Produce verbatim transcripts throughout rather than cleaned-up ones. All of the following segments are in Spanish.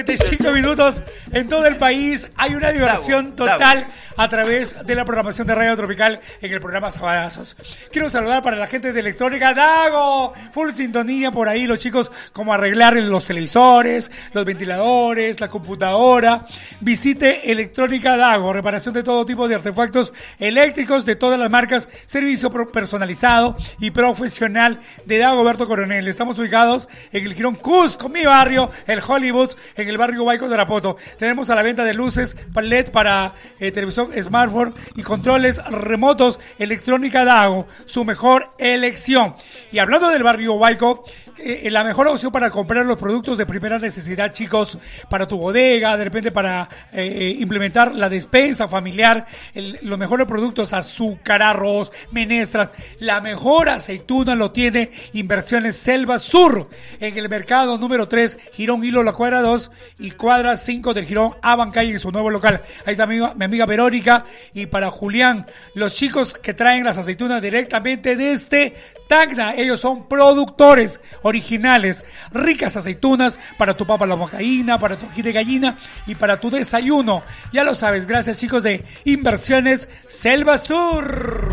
treinta y cinco minutos en todo el país. Hay una diversión Dago, total Dago. a través de la programación de Radio Tropical en el programa Sabadazos. Quiero saludar para la gente de Electrónica Dago, full sintonía por ahí, los chicos, como arreglar los televisores, los ventiladores, la computadora. Visite Electrónica Dago, reparación de todo tipo de artefactos eléctricos de todas las marcas, servicio personalizado y profesional de Dago Berto Coronel. Estamos ubicados en el Girón Cusco, mi barrio, el Hollywood, en el barrio Huayco de Arapoto. Tenemos a la venta de luces, P L E D para eh, televisión smartphone y controles remotos. Electrónica Dago, su mejor elección. Y hablando del barrio Huayco, eh, la mejor opción para comprar los productos de primera necesidad, chicos, para tu bodega, de repente para eh, implementar la despensa familiar, el, los mejores productos, azúcar, arroz, menestras, la mejor aceituna lo tiene Inversiones Selva Sur, en el mercado número tres, Girón Hilo, la cuadra dos y cuadra cinco del Girón Abancay, en su nuevo local. Ahí está mi amiga, mi amiga Verónica, y para Julián, los chicos que traen las aceitunas directamente desde Tacna. Ellos son productores originales, ricas aceitunas para tu papa la huancaína, para tu ají de gallina y para tu desayuno. Ya lo sabes, gracias, chicos de Inversiones Selva Sur.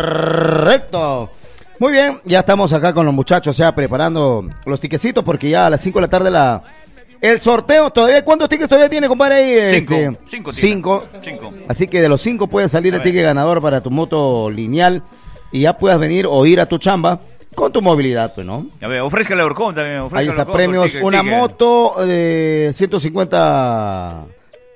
Correcto. Muy bien, ya estamos acá con los muchachos, ya preparando los tiquecitos, porque ya a las cinco de la tarde la el sorteo. Todavía, ¿cuántos tickets todavía tiene, compadre? Ahí, Cinco. Este, Cinco, cinco. Cinco. Así que de los cinco puede salir A el ver. ticket ganador para tu moto lineal y ya puedas venir o ir a tu chamba con tu movilidad, pues, ¿no? A ver, ofrézcale a Orcón también. Ahí ofrézcale a está, Orcón, premios, ticket, una ticket. moto de ciento cincuenta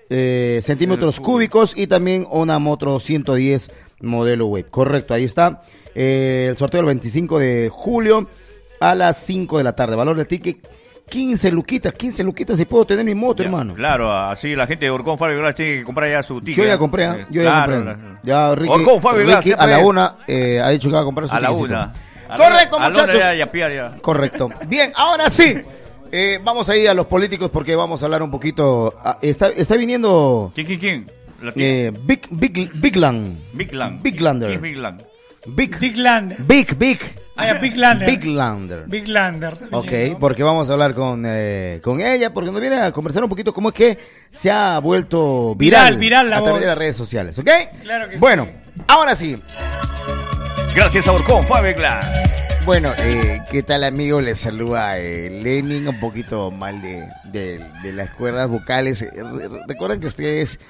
eh, centímetros Sí, cúbicos y también una moto ciento diez modelo Wave. Correcto, ahí está. Eh, el sorteo el veinticinco de julio a las cinco de la tarde. Valor del ticket quince luquitas, quince luquitas y puedo tener mi moto, Ya, hermano. Claro, así la gente de Orcón Fabio Glass tiene que comprar ya su ticket. Yo ya compré, ¿ah? Eh, yo ya claro, compré. la- Ya Ricky, Orcón Fabio Glass, Ricky a la siempre- una eh, ha dicho que va a comprar su A la tiquecito. una. A la- Correcto, a la una muchachos. ya, ya, ya, ya. Correcto. Bien, ahora sí. Eh, vamos a ir a los políticos porque vamos a hablar un poquito. Ah, está, está viniendo ¿Quién, quién, quién? La tía. eh, Big, Big, Big Land. Big Land. Big Lander. ¿Quién es Big Land? Big, Big Lander. Big, Big. Ah, ya, Big Lander. Big Lander. Big Lander. también, Ok, ¿no? porque vamos a hablar con, eh, con ella, porque nos viene a conversar un poquito cómo es que se ha vuelto viral, Viral, viral la a través voz. de las redes sociales, ¿ok? Claro que bueno, sí. ahora sí. Gracias a Orcón Fabio Glass. Bueno, eh, ¿qué tal, amigo? Les saluda eh, Lenin, un poquito mal de, de, de las cuerdas vocales. Eh, re- recuerden que ustedes,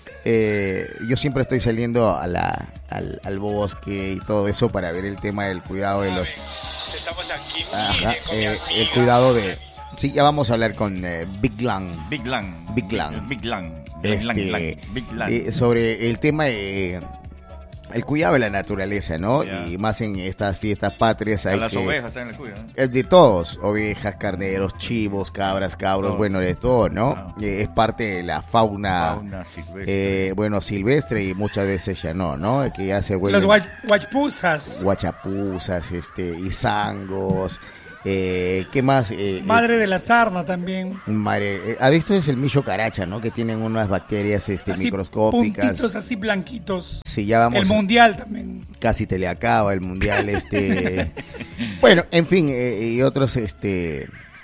eh, yo siempre estoy saliendo a la, al, al bosque y todo eso para ver el tema del cuidado de los... Estamos aquí, Ajá, mire, con mi eh, amigo. el cuidado de... Sí, ya vamos a hablar con eh, Big Land. Big Land. Big Land. Big Land. Big Este, Land, Land. Big Land. eh, sobre el tema de el cuidado de la naturaleza, ¿no? Ya. Y más en estas fiestas patrias a hay las que ovejas también le cuidan. ¿no? es de todos, ovejas, carneros, chivos, cabras, cabros, Todo. bueno, de todo, ¿no? Ah. Eh, es parte de la fauna, Fauna silvestre. eh, bueno, silvestre y muchas veces ya no, ¿no? Que ya se vuelven Los guach- guachpuzas. guachapuzas, este, y zangos, eh, ¿qué más? Eh, Madre de la sarna también. eh, madre, eh, ¿ha visto? Es el micho caracha, ¿no? Que tienen unas bacterias este, Así microscópicas. puntitos así blanquitos. Sí, ya vamos. El mundial también. Casi te le acaba el mundial, este. Bueno, en fin, eh, y otros, este,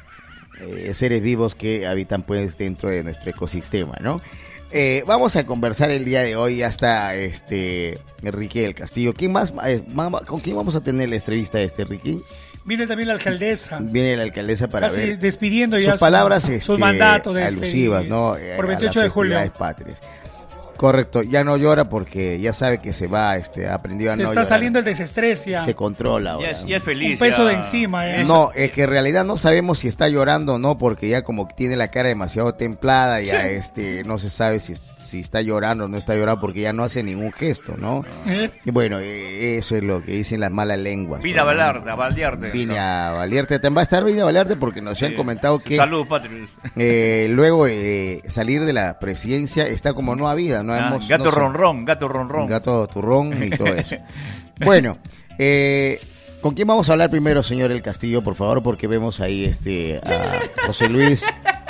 eh, seres vivos que habitan, pues, dentro de nuestro ecosistema, ¿no? Eh, vamos a conversar el día de hoy hasta, este, Ricky del Castillo. ¿Quién más, eh, mama- con quién vamos a tener la entrevista, este, Ricky? Viene también la alcaldesa. Viene la alcaldesa para Casi ver despidiendo sus ya su- palabras, sus este, mandatos de alusivas, despedir. ¿no? Eh, Por a las veintiocho de julio. festividades patrias. Correcto, ya no llora porque ya sabe que se va, este, ha aprendido a Se no está llorar. saliendo el desestrés ya. Se controla ahora. Ya es, ya es feliz. Un peso ya. de encima, ya. No, es que en realidad no sabemos si está llorando o no, porque ya como tiene la cara demasiado templada, ya Sí. este no se sabe si, si está llorando o no está llorando, porque ya no hace ningún gesto, ¿no? ¿Eh? Y bueno, eh, eso es lo que dicen las malas lenguas. Vine a pues, ¿no? bailar, a baldearte. Vine a Valiarte. También va a estar Vine a Valiarte porque nos han Sí. comentado que Salud, Patrick. eh, luego eh, salir de la presidencia está como no habida, no Ah, hemos... gato no sé, ronrón, gato ronrón. gato turrón y todo eso. Bueno, eh, ¿con quién vamos a hablar primero, señor El Castillo, por favor? Porque vemos ahí este a José Luis.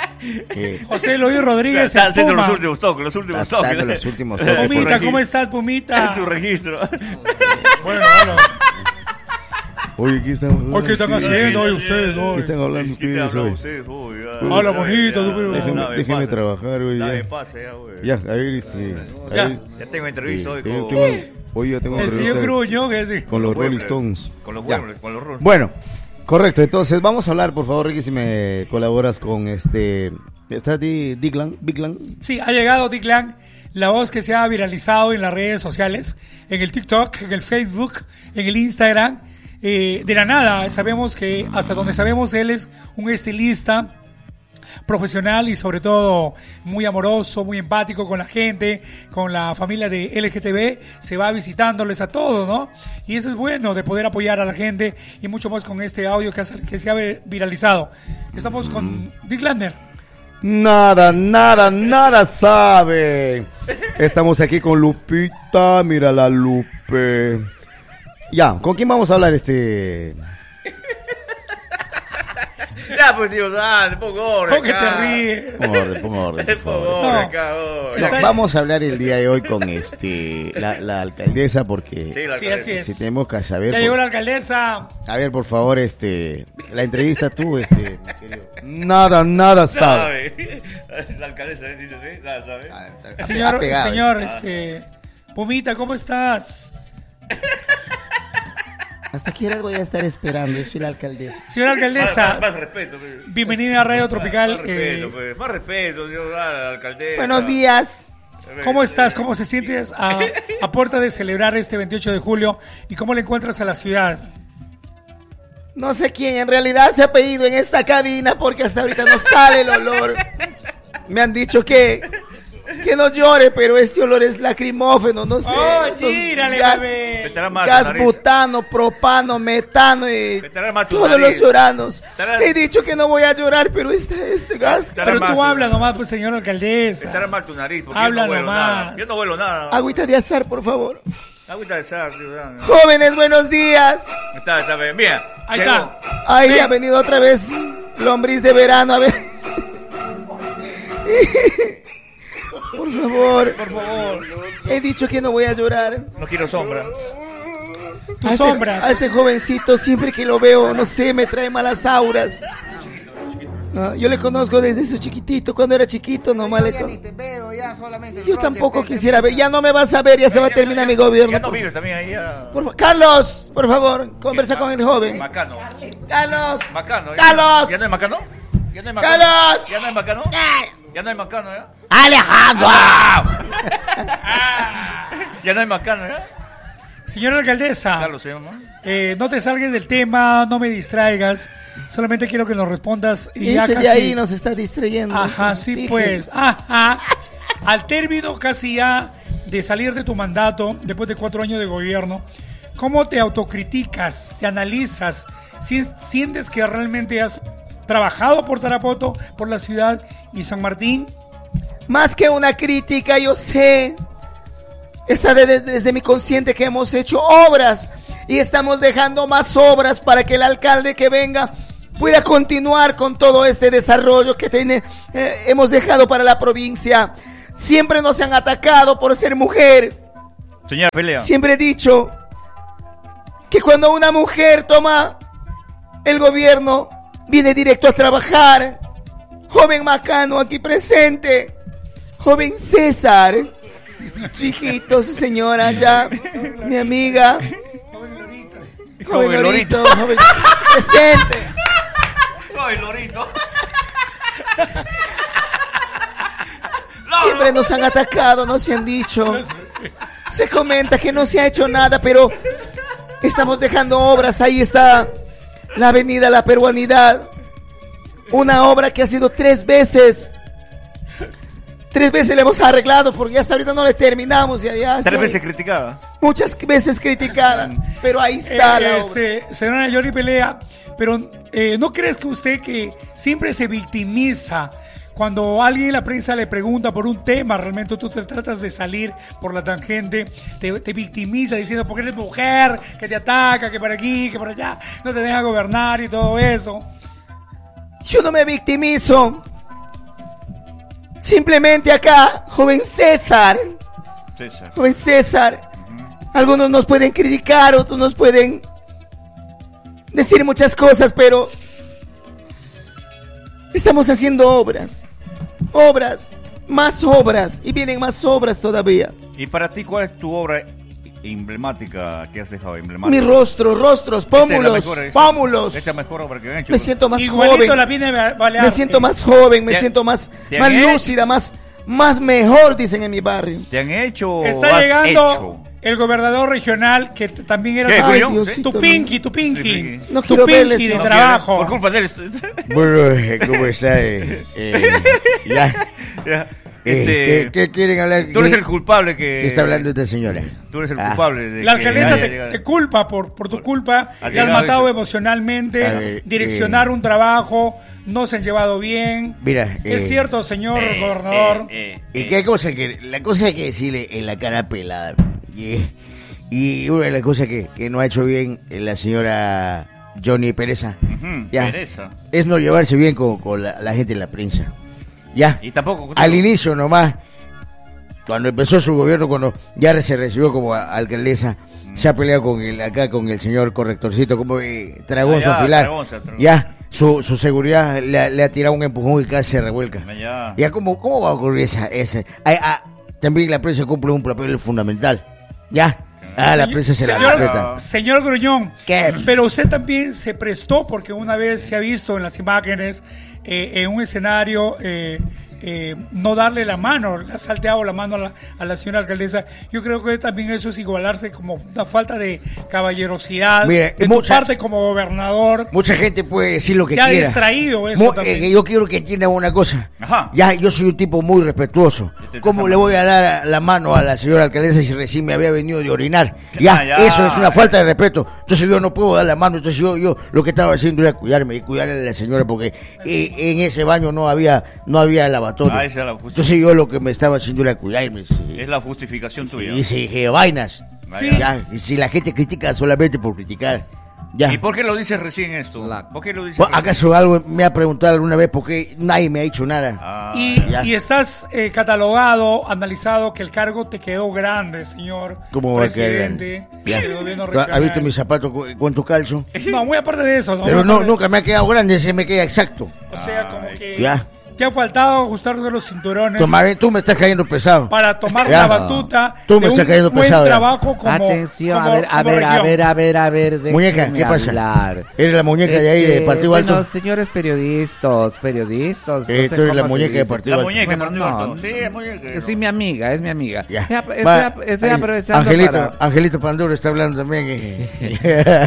Que José Luis Rodríguez, Está el haciendo los Puma. últimos toques, los últimos está toques. dando los últimos toques. Su Pumita, regi- ¿cómo estás, Pumita? En su registro. Bueno, bueno. Oye, ¿qué están hablando? Oye, ¿qué están ustedes? haciendo hoy ustedes ¿Qué hoy? están hablando ¿Qué te ustedes hablan hoy? ustedes hoy? Hola, bonito. Ya, tú, pero- Déjeme, Dame déjeme pase. trabajar, güey. Dame Ya. pase ya, güey. Ya, a ver, este. Ya. ahí- Ya tengo entrevista hoy este, con... tengo- hoy ya tengo El señor entrevista Gruñón. que es- con los Rolling Muebles, Stones. Con los Ya. muebles, con los Rolling. Bueno, correcto. Entonces, vamos a hablar, por favor, Ricky, si me colaboras con este. ¿Está Di- Diglan? Biglan? Sí, ha llegado Diclan, la voz que se ha viralizado en las redes sociales, en el TikTok, en el Facebook, en el Instagram. Eh, de la nada, sabemos que, hasta donde sabemos, él es un estilista profesional y sobre todo muy amoroso, muy empático con la gente, con la familia de L G T B, se va visitándoles a todos, ¿no? Y eso es bueno, de poder apoyar a la gente y mucho más con este audio que, ha sal- que se ha vi- viralizado. Estamos con Dick Lander. Nada, nada, nada sabe. Estamos aquí con Lupita, mira la Lupe. Ya, ¿con quién vamos a hablar este? Ya, pues, tío, dale, pongo orden. ¿Cómo que te acá. ríes? Ponga orden, ponga orden, por Pongo favor. orden No. acá, hoy. No, Está- vamos a hablar el día de hoy con este la, la alcaldesa porque Sí, la Sí, así es. si tenemos que saber. Ya por- llegó la alcaldesa. A ver, por favor, este, la entrevista tú, este, mi querido. Nada, nada sabe. sabe. La alcaldesa dice así, nada sabe. Ah, está Señor, pegado. señor, este, Pumita, ¿cómo estás? ¿Hasta qué hora voy a estar esperando? Yo soy la alcaldesa. Señora Más, alcaldesa, más- más respeto. pues. bienvenida a Radio Más, Tropical. más respeto, eh, pues. Más respeto, Dios, dale a la alcaldesa. Buenos días. ¿Cómo estás? ¿Cómo se sientes a, a puerta de celebrar este veintiocho de julio? ¿Y cómo le encuentras a la ciudad? No sé quién en realidad se ha pedido en esta cabina porque hasta ahorita no sale el olor. Me han dicho que, que no llore, pero este olor es lacrimógeno, no sé. ¡Oh, esos gírale, gas, bebé! Meterá más la gas nariz. butano, propano, metano y Meterá más tu todos nariz. los lloranos. Meterá- He dicho que no voy a llorar, pero este, este gas... Meterá Pero más, tú eh. habla nomás, pues, señora alcaldesa. Estará mal tu nariz, porque Habla yo no huelo nomás. nada. Yo no huelo nada. Agüita de azar, por favor. Agüita de sal, tío, dale. Jóvenes, buenos días. Está, está bien. Mira. Ahí llegó. está. Ahí Ven. ha venido otra vez lombriz de verano, a ver. Por favor. Por favor. He dicho que no voy a llorar. No quiero sombra. Tu A este- sombra. A este jovencito, siempre que lo veo, no sé, me trae malas auras. No, yo le conozco desde su chiquitito, cuando era chiquito, nomás le con- te veo ya solamente. Yo tampoco quisiera ver, ya no me vas a ver, ya se va a terminar mi gobierno. Ya no por- vives también ahí. Ya. por fa- Carlos, por favor, conversa con el joven. Macano. Carlos. Macano. ¿ya? Carlos. ¿Ya no hay Macano? ¿Ya no hay Macano? Carlos. ¿Ya no hay Macano? ¿Ya no hay Macano, ya? Alejandro. ¿Ya no hay Macano, ya? Señora alcaldesa, Carlos se llama. eh, no te salgas del tema, no me distraigas. Solamente quiero que nos respondas. Y ya Ese casi... de ahí nos está distrayendo. Ajá, Pues, sí, dije. pues. Ajá. Al término casi ya de salir de tu mandato, después de cuatro años de gobierno, ¿cómo te autocriticas, te analizas? Si ¿Sientes que realmente has trabajado por Tarapoto, por la ciudad y San Martín? Más que una crítica, yo sé, está de- de- desde mi consciente que hemos hecho obras y estamos dejando más obras para que el alcalde que venga pueda continuar con todo este desarrollo que tiene, eh, hemos dejado para la provincia. Siempre nos han atacado por ser mujer. Señora Pelea. Siempre he dicho que cuando una mujer toma el gobierno, viene directo a trabajar. Joven Macano aquí presente. Joven César. Chiquito, su señora ya. Mi amiga. Joven Joven Lorito. Lorito. Joven presente. Ay, Lorito. Siempre nos han atacado, nos se han dicho. Se comenta que no se ha hecho nada, pero estamos dejando obras. Ahí está la avenida La Peruanidad. Una obra que ha sido tres veces. Tres veces le hemos arreglado porque hasta ahorita no le terminamos. Ya, ya Tres son veces criticada. muchas veces criticada, pero ahí está Eh, la obra. este, señora Yori Pelea, pero eh, ¿no crees que usted que siempre se victimiza cuando alguien en la prensa le pregunta por un tema, realmente tú te tratas de salir por la tangente, te, te victimiza diciendo porque eres mujer, que te ataca, que para aquí, que para allá, no te deja gobernar y todo eso? Yo no me victimizo. Simplemente acá, joven César. César. Joven César. Algunos nos pueden criticar, otros nos pueden decir muchas cosas, pero Estamos haciendo obras, obras, más obras, y vienen más obras todavía. ¿Y para ti cuál es tu obra emblemática que has dejado? Emblemática. Mi rostro, rostros, pómulos, Esta es la mejor, pómulos. Esta es la mejor obra que han hecho. Me siento más Igualito joven. la viene Balear. Me siento más joven, me Te- siento más, te más han hecho- lúcida, más, más mejor, dicen en mi barrio. ¿Te han hecho o Está has llegando hecho? el gobernador regional que t- también era ¿Qué, tu- Julián? Diosito tu mío. pinky, tu pinky, Sí, No tu quiero verle, pinky de señor. trabajo. Por culpa de él. Bueno, eh, ¿cómo está? Eh, eh, ya. Ya. Eh, Este, ¿qué, qué quieren hablar? tú eres ¿Qué- el culpable que... ¿Qué está hablando esta señora? Tú eres el Ah. culpable de La que alcaldesa haya te, llegado. te culpa por, por tu culpa, Ha le has llegado matado ese- emocionalmente, A ver, direccionar eh, un trabajo, no se han llevado bien. Mira, Es eh, cierto, señor Eh, gobernador. eh, ¿Y eh, qué cosa que la cosa hay que decirle en la cara pelada? Y, y una de las cosas que, que no ha hecho bien eh, la señora Johnny Pereza, ujú, ya, pereza. es no llevarse bien con, con la, la gente de la prensa. Ya, Y tampoco... al inicio nomás, cuando empezó su gobierno, cuando ya se recibió como a- alcaldesa, se ha peleado con el acá con el señor correctorcito, como eh, Tragonzo Ah, ya, Afilar. Tragonza, Tragonza. Ya, su, su seguridad le, ha- le ha tirado un empujón y casi se revuelca. Ya. Ya, ¿cómo, cómo va a ocurrir esa? esa? Ah, ah, también la prensa cumple un papel fundamental. Ya, ah, la Señor- prensa se la señor, respeta. señor Gruñón, ¿Qué? pero usted también se prestó porque una vez se ha visto en las imágenes eh, en un escenario eh, eh, no darle la mano, le ha salteado la mano a la, a la señora alcaldesa. Yo creo que también eso es igualarse como una falta de caballerosidad Mire, de mucha- tu parte como gobernador. Mucha gente puede decir lo que Te ha quiera. distraído eso Mu- también. eh, yo quiero que entienda una cosa. Ajá. Ya, yo soy un tipo muy respetuoso. Este te ¿Cómo está le voy a dar la mano a la señora alcaldesa si recién me había venido de orinar? Ah, Ya, ya. eso es una falta de respeto. Entonces yo no puedo dar la mano. Entonces yo, yo lo que estaba haciendo era cuidarme y cuidar a la señora porque eh, en ese baño no había, no había lavatorio. Ah, esa es la Entonces yo lo que me estaba haciendo era cuidarme. sí. Es la justificación tuya. Y se dije vainas. Sí. Ya, y si la gente critica solamente por criticar. Ya. ¿Y por qué lo dices recién esto? ¿Por qué lo dices Bueno, recién? ¿acaso algo me ha preguntado alguna vez por qué nadie me ha dicho nada? Ah, Y, ya. y estás eh, catalogado, analizado que el cargo te quedó grande, señor ¿Cómo va a quedar presidente grande? Ya. del gobierno ¿Tú ¿Has visto regional. mis zapatos cu- cuánto calzo? No, muy aparte de eso, ¿no? Pero Muy no, aparte- nunca me ha quedado grande, se me queda exacto. O sea, como que Ya. te ha faltado ajustar de los cinturones Toma, ve, tú me estás cayendo pesado. para tomar Ya. la batuta Tú me de estás un cayendo buen pesado, ya. trabajo como Atención, como- a ver, a como ver, a región. ver, a ver, a ver. Muñeca, déjenme ¿qué pasa? hablar. Eres la muñeca de ahí de Este, Partido bueno, Alto. señores periodistas, periodistas. Eh, no sé tú eres la cómo se muñeca de dice. Partido La Alto. muñeca, Bueno, Partido no, Alto. Sí, es muñeca. Sí, mi amiga, es mi amiga. Ya. Estoy, Va, estoy ahí, aprovechando Angelito, para... Angelito Panduro está hablando también. eh.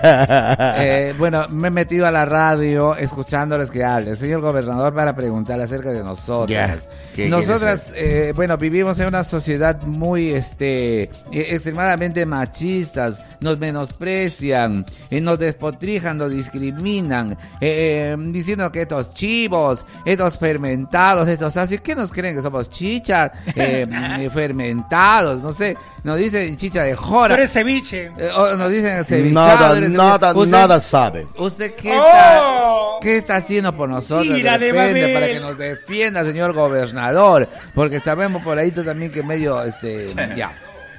Eh, bueno, me he metido a la radio escuchándoles que hablen. Señor gobernador, para preguntar acerca de nosotras. Ya, ¿qué Nosotras, eh, bueno, vivimos en una sociedad muy, este, eh, extremadamente machistas. Nos menosprecian, eh, nos despotrijan, nos discriminan, eh, eh, diciendo que estos chivos, estos fermentados, estos así, ¿qué nos creen que somos chichas? Eh, eh, fermentados, no sé, nos dicen chicha de Tú jora. eres ceviche. Eh, o nos dicen cevichado. Nada, eres- nada, usted- nada sabe. ¿Usted qué, ¡Oh! está, qué está haciendo por nosotros? Tira de de repente, Babel. para que nos defienda, señor gobernador. Porque sabemos por ahí tú también que medio, este, ya.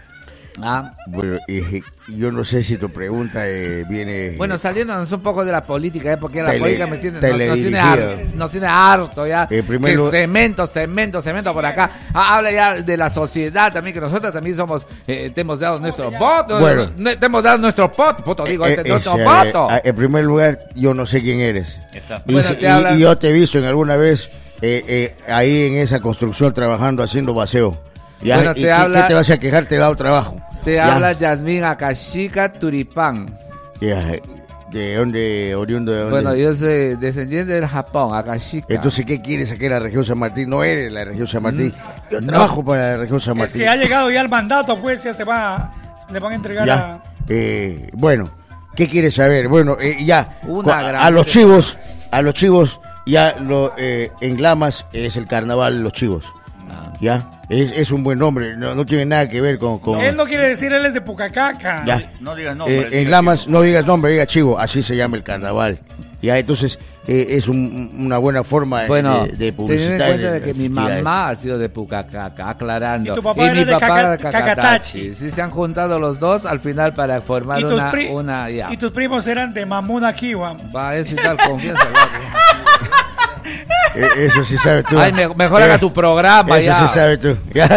Ah. Bueno, eh, yo no sé si tu pregunta eh, viene... Bueno, saliéndonos un poco de la política, ¿eh? Porque la Tele- política me tiene, nos, nos tiene teledirigida. harto, nos tiene harto ya. En primer Que lugar- cemento, cemento, cemento por acá. Ah, habla ya de la sociedad también, que nosotros también somos, eh, te hemos dado nuestro voto. Bueno. no- te hemos dado nuestro voto, voto, digo, Eh, este, eh, nuestro eh, voto. eh, en primer lugar, yo no sé quién eres. Está. Y, Bueno, si- te y- hablan- y yo te he visto en alguna vez eh, eh, ahí en esa construcción trabajando, haciendo baseo. ¿Ya? Bueno, ¿Y te qué- habla- qué te vas a quejar? Te he dado trabajo. Te Ya. habla Yasmín Akashika Turipán. Ya, ¿de dónde, oriundo de dónde? Bueno, yo soy descendiente del Japón, Akashika. Entonces, ¿qué quieres aquí en la región San Martín? No eres la región San Martín. Yo No. trabajo para la región San Es Martín. que ha llegado ya el mandato, pues ya se va, le van a entregar Ya. a... Eh, bueno, ¿qué quieres saber? Bueno, eh, ya. Una Cu- gran- a los chivos, a los chivos, ya lo, eh, en Glamas es el carnaval de los chivos. Ah. Ya, es, es un buen nombre, no, no tiene nada que ver con... con Él no quiere decir, él es de Pucacaca. ya. No digas nombre. Eh, en Glamas, no digas nombre, diga chivo, así se llama el carnaval. Ya, entonces eh, es un- una buena forma Bueno, de, de teniendo publicitar. en cuenta de las que mi festividades. mamá ha sido de Pucacaca, aclarando. Y tu papá era de Caca- Cacatachi. Sí, se han juntado los dos al final para formar Y tus, una, pri- una, ya. y tus primos eran de Mamuna Kiwa. Va a decir tal confianza. va. Eh, Eso sí sabes tú. Ay, me- mejor haga tu programa Eso ya. sí sabes tú.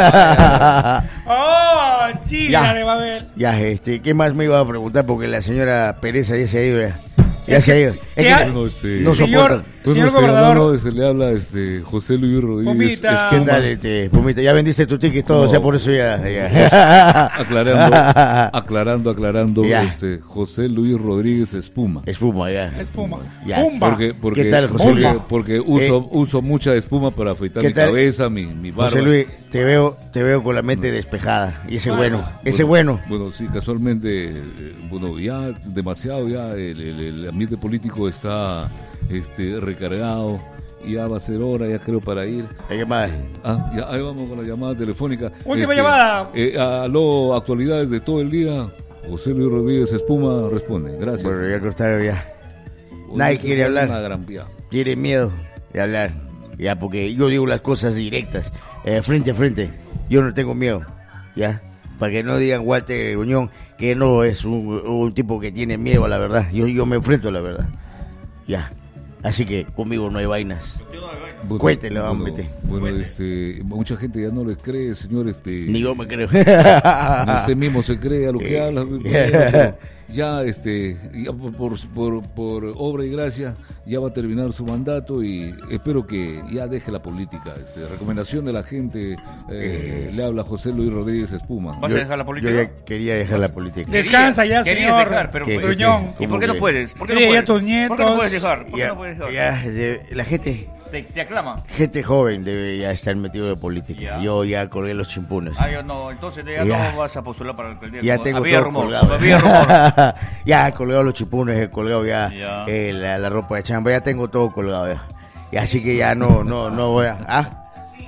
¡Oh, chica Ya. de Babel! Ya, este, ¿qué más me iba a preguntar? Porque la señora Pereza ya se ha ido ya. Ya Es se ha que- ido. que Es que ha- no, este, no señor, soportan. señor este, gobernador, hablando, se le habla este, José Luis Rodríguez. Pumita. Espuma. ¿Qué tal, este, Pumita? Ya vendiste tu ticket y todo, No. o sea, por eso ya. ya. Aclarando, aclarando, aclarando, Ya. este, José Luis Rodríguez Espuma. Espuma, ya. Espuma. Ya. ¡Pumba! Porque, porque, ¿Qué tal, José porque, Luis? porque uso, Eh, uso mucha espuma para afeitar ¿qué mi tal? cabeza, mi, mi barba. José Luis, te veo, te veo con la mente despejada. Y ese bueno, ese bueno. Bueno, sí, casualmente, eh, bueno, ya demasiado, ya el, el- el ambiente político está este, recargado, ya va a ser hora, ya creo, para ir. Hay que más. Ah, ya, ahí vamos con la llamada telefónica. Última llamada. Eh, aló, actualidades de todo el día. José Luis Rodríguez Espuma responde, gracias. Bueno, ya cortaron ya. Hoy nadie me quiere tocó hablar. una gran vía. Tiene miedo de hablar. Ya, porque yo digo las cosas directas, eh, frente a frente. Yo no tengo miedo. Ya. Para que no digan Walter Gruñón que no es un, un tipo que tiene miedo a la verdad. Yo, yo me enfrento a la verdad. Ya. Así que conmigo no hay vainas. Bueno, Cuéntelo, bueno, hombre. Bueno, este, mucha gente ya no le cree, señor, este. Ni yo me creo. Ni usted mismo se cree a lo que Eh, habla, pero ya este ya por, por, por, por obra y gracia ya va a terminar su mandato y espero que ya deje la política. Este, recomendación de la gente, eh, le habla José Luis Rodríguez Espuma. ¿Vas Yo- a dejar la política? Yo ya quería dejar la política. Descansa ya, Querías señor dejar, pero- ¿Qué- qué- Gruñón. qué- ¿Y por qué no que- puedes? ¿Por qué no Oye, ya puedes? tus ¿Por qué no nietos. puedes dejar? ¿Por qué Ya, no puedes dejar? ya, de- la gente, Te, te aclama. gente joven debe ya estar metido en la política. Ya. Yo ya colgué los chimpunes. Ah, yo no, entonces ya, Ya. no vas a postular para la alcaldía. Ya Como- tengo había todo rumor, colgado. había rumor. Ya he colgado los chipunes, he colgado ya, Ya. eh, la, la ropa de chamba, ya tengo todo colgado ya. Y así que ya no, no, no voy a. Ah,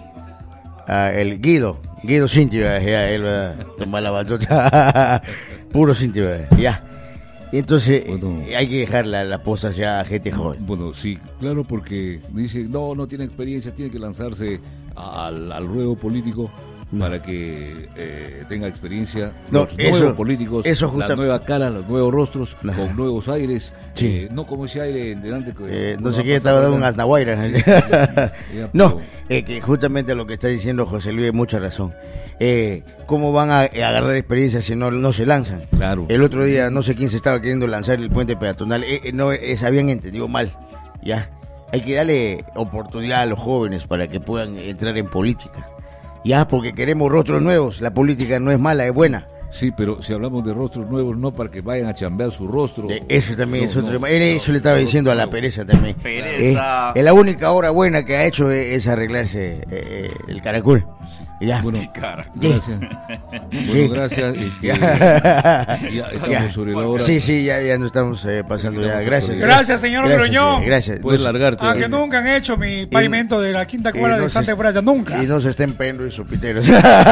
Ah, el Guido, Guido Cinti, ya, ya, él va a tomar la batuta. Puro Cinti, ya. Y entonces Bueno. eh, hay que dejar la- las posas ya a gente joven. Bueno, sí, claro, porque dice, no, no tiene experiencia, tiene que lanzarse a- al, al ruedo político para que eh, tenga experiencia No, los eso- nuevos políticos, eso la justa- nueva cara, los nuevos rostros, Ajá. con nuevos aires, Sí. eh, no como ese aire en delante que Eh, no bueno, sé va a qué, pasar estaba dando por un acá. asnaguaira. Sí, sí, sí. Ya, No, pero- eh, que justamente lo que está diciendo José Luis, mucha razón. Eh, ¿Cómo van a, eh, agarrar experiencia si no, no se lanzan? Claro. El otro día, no sé quién se estaba queriendo lanzar el puente peatonal. Eh, eh, no, eh, se habían entendido mal. Ya. Hay que darle oportunidad a los jóvenes para que puedan entrar en política. Ya, porque queremos rostros nuevos. La política no es mala, es buena. Sí, pero si hablamos de rostros nuevos, no para que vayan a chambear su rostro. Eh, Eso también No, es otro no, tema. Él eso le estaba no, diciendo a no. la pereza también. Pereza. Eh, eh, la única obra buena que ha hecho es, es arreglarse eh, eh, el caracol. Ya. Bueno, Cara. Sí. gracias. Sí. Bueno, gracias. este, Ya. ya estamos Ya. sobre la hora. Sí, sí, ya, ya nos estamos eh, pasando ya. Gracias. Gracias, señor Gracias, Gruñón. eh, Gracias. Puedes No se- largarte. Ah, que ahí. nunca han hecho mi pavimento de la quinta y cuadra no de se- Santa Eufrasia, nunca. Y no se estén pendo y sopiteros.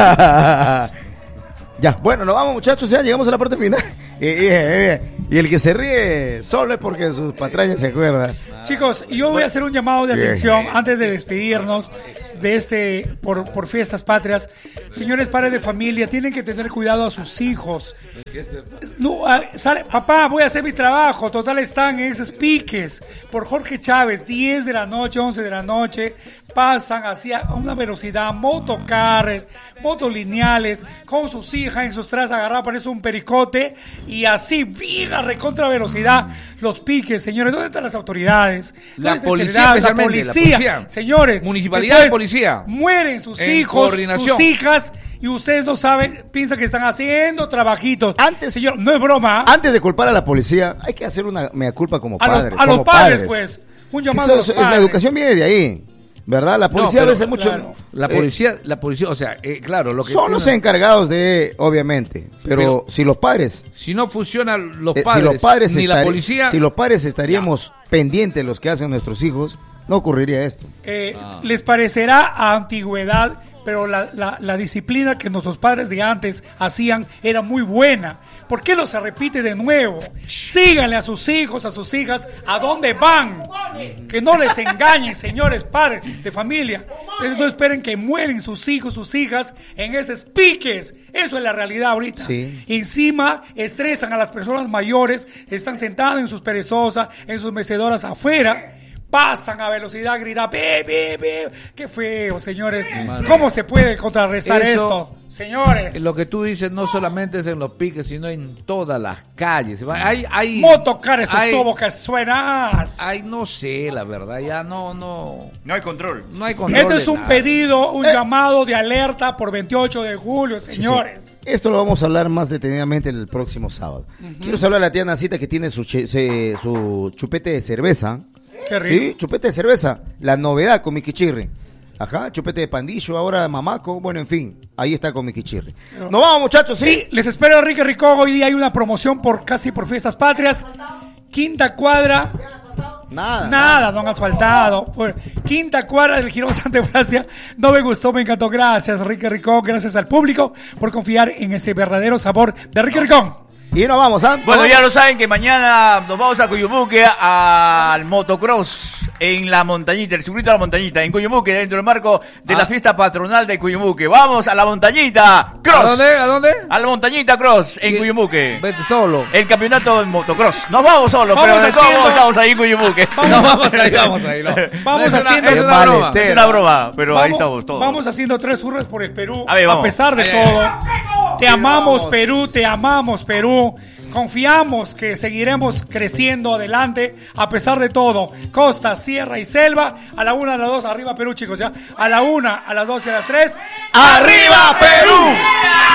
Ya, bueno, nos vamos muchachos, ya llegamos a la parte final. Y, y- y- y el que se ríe solo es porque sus patrañas se acuerdan. Chicos, yo voy a hacer un llamado de Bien. atención antes de despedirnos de este por, por fiestas patrias. Señores padres de familia, tienen que tener cuidado a sus hijos. No, ah, sale- papá, voy a hacer mi trabajo. Total, están en esos piques. Por Jorge Chávez, diez de la noche, once de la noche. Pasan hacia a una velocidad, motocarres, motolineales, con sus hijas en sus trazas agarradas, parece un pericote. Y así, bien a recontra velocidad, los piques. Señores, ¿dónde están las autoridades? La ¿Dónde está policía, seguridad? La especialmente, la policía. policía. Señores, Municipalidad después de policía. mueren sus En hijos, coordinación. sus hijas, y ustedes no saben, piensan que están haciendo trabajitos. Antes- Señor, no es broma. ¿ah? Antes de culpar a la policía, hay que hacer una mea culpa como A los- padres. a los como padres, pues. Un llamado Eso a los es- es la padres. educación viene de ahí, ¿verdad? La policía pero- a veces mucho... claro. La eh, policía, la policía, o sea, eh, claro, lo que son los tiene- encargados de, obviamente, pero, Pero- si los padres, si no funcionan los eh, padres, si los padres, ni la estari- policía, si los padres estaríamos pendientes de los que hacen nuestros hijos, no ocurriría esto. Eh, Les parecerá a antigüedad, pero la, la, la disciplina que nuestros padres de antes hacían era muy buena. ¿Por qué no se repite de nuevo? Síganle a sus hijos, a sus hijas, a dónde van. Que no les engañen, señores padres de familia. No esperen que mueren sus hijos, sus hijas en esos piques. Eso es la realidad ahorita. Sí. Encima estresan a las personas mayores, están sentadas en sus perezosas, en sus mecedoras afuera. pasan a velocidad, grita, ¡pi, pi, pi! ¡Qué feo, señores! ¿Cómo se puede contrarrestar Eso- esto? Señores. Lo que tú dices no solamente es en los piques, sino en todas las calles. Hay, hay, Motocar esos hay- tubos que suenas. Ay, no sé, la verdad, ya no, no, No hay control. no hay control. Esto es de un nada. pedido, un llamado de alerta por veintiocho de julio, señores. Esto lo vamos a hablar más detenidamente el próximo sábado. Quiero saludar a la tía Nacita que tiene su, che- se- su chupete de cerveza. Qué rico. Sí, chupete de cerveza. La novedad con Miquichirri. Ajá, chupete de pandillo, ahora mamaco. Bueno, en fin, ahí está con Miquichirri. Nos vamos, muchachos. Sí, les espero a Ricky Ricón. Hoy día hay una promoción por casi por fiestas patrias. Quinta cuadra. Nada. Nada, no han asfaltado. Por quinta cuadra del Girón Santa Eufrasia. No me gustó, me encantó. Gracias, Ricky Ricón. Gracias al público por confiar en ese verdadero sabor de Ricky Ricón. Y nos vamos, ¿ah? Bueno, ya lo saben que mañana nos vamos a Cuyumuque al motocross en la montañita, el circuito de la montañita, en Cuyumuque, dentro del marco de Ah. la fiesta patronal de Cuyumuque. Vamos a la montañita cross. ¿A dónde? ¿A dónde? A la montañita cross en ¿Qué? Cuyumuque. Vete solo. El campeonato de motocross. Nos vamos solos, Vamos pero de todos haciendo- modos estamos ahí en Cuyumuque. Vamos, No, vamos ahí, vamos ahí. No. Vamos Es una- haciendo- es Es una broma. Es una broma, pero ahí Vamos- estamos todos. Vamos haciendo tres urres por el Perú. A ver, vamos. pesar de Ay, ay, todo. Te amamos, vamos. Perú, te amamos, Perú. Confiamos que seguiremos creciendo adelante a pesar de todo. Costa, sierra y selva. A la una, a las dos, arriba Perú, chicos, ya. A la una, a las dos y a las tres. ¡Arriba, Perú!